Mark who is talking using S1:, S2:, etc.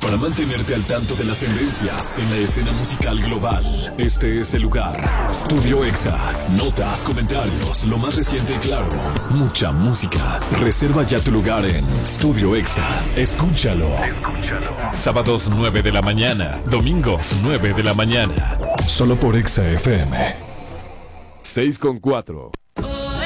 S1: para mantenerte al tanto de las tendencias en la escena musical global. Este es el lugar. Studio Exa. Notas, comentarios, lo más reciente y claro. Mucha música. Reserva ya tu lugar en Studio Exa. Escúchalo. Sábados 9 de la mañana. Domingos 9 de la mañana. Solo por Exa FM. 6:4.